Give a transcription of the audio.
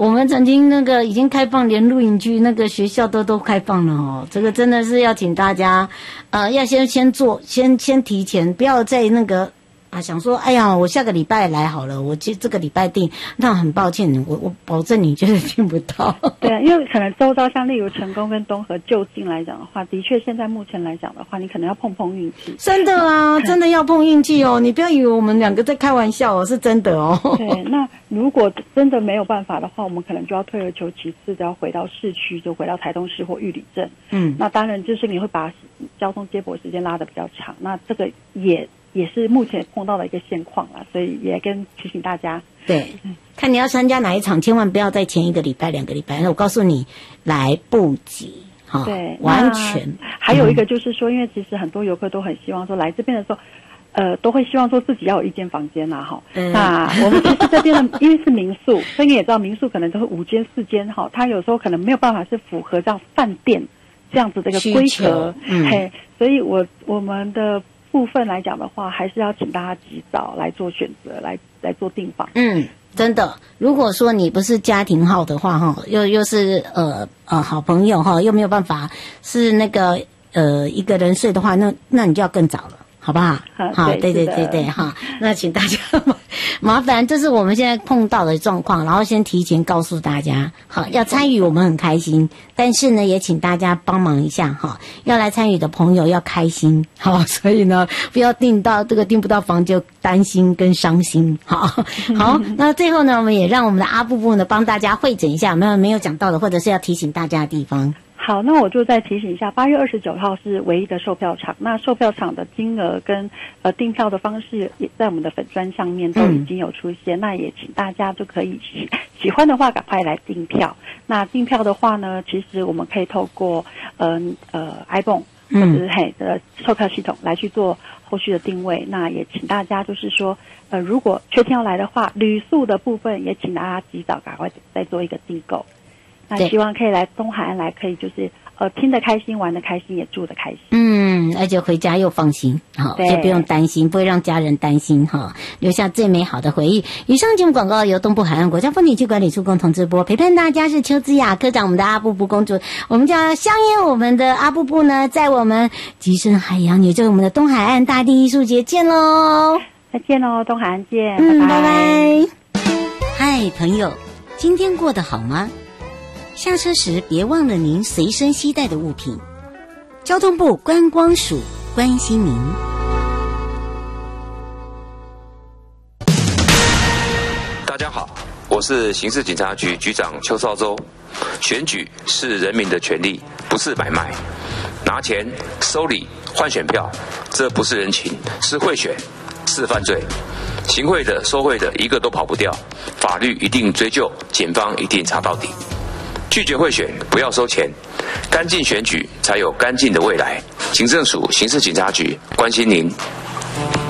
我们曾经那个已经开放，连露营区那个学校都开放了哦。这个真的是要请大家，要先做，先提前，不要在那个。想说，哎呀，我下个礼拜来好了，我这个礼拜订，那很抱歉，我保证你就是订不到。 对啊，因为可能周遭像例如成功跟东河就近来讲的话，的确现在目前来讲的话，你可能要碰运气。真的啊，真的要碰运气哦，你不要以为我们两个在开玩笑哦，是真的哦。 对，那如果真的没有办法的话，我们可能就要退而求其次，就要回到市区，就回到台东市或玉里镇。那当然就是你会把交通接驳时间拉得比较长，那这个也是目前碰到的一个现况啦，所以也跟提醒大家， 对，看你要参加哪一场，千万不要在前1个礼拜、2个礼拜，那我告诉你，来不及， 对， 完全。 还有一个就是说，因为其实很多游客都很希望说来这边的时候，都会希望说自己要有一间房间啦，那我们其实这边的因为是民宿，所以你也知道民宿可能都是5间4间，它有时候可能没有办法是符合这样饭店这样子的一个规格，所以我们的部分来讲的话，还是要请大家及早来做选择，来做订房。 真的，如果说你不是家庭号的话，又是好朋友又没有办法是那个一个人睡的话，那你就要更早了。好不好？好，对，哈。那请大家麻烦，这是我们现在碰到的状况，然后先提前告诉大家，好，要参与我们很开心，但是呢，也请大家帮忙一下哈，要来参与的朋友要开心，好，所以呢，不要订不到房就担心跟伤心，好，那最后呢，我们也让我们的阿布布呢帮大家汇整一下没有讲到的，或者是要提醒大家的地方。 好，那我就再提醒一下，8月29号是唯一的售票场。那售票场的金额跟订票的方式也在我们的粉专上面都已经有出现。那也请大家就可以喜欢的话赶快来订票。那订票的话呢，其实我们可以透过iPhone 或者是的售票系统来去做后续的定位。那也请大家就是说如果确定要来的话，旅宿的部分也请大家及早赶快再做一个订购。那希望可以来东海岸来，可以就是听得开心，玩得开心，也住得开心。 而且回家又放心，好，就不用担心，不会让家人担心哈，留下最美好的回忆。以上节目广告由东部海岸国家风景区管理处共同直播，陪伴大家是邱姿雅科长，我们的阿布布公主，我们就要相约我们的阿布布呢，在我们吉盛海洋，也就是我们的东海岸大地艺术节见喽！ 再见喽，东海岸见， 拜拜。嗨，朋友，今天过得好吗？下车时别忘了您随身携带的物品。交通部观光署关心您。 大家好，我是刑事警察局局长邱少洲。选举是人民的权利，不是买卖。拿钱收礼换选票，这不是人情，是贿选，是犯罪。行贿的、收贿的，一个都跑不掉，法律一定追究，警方一定查到底。拒绝贿选，不要收钱，干净选举才有干净的未来。警政署刑事警察局关心您。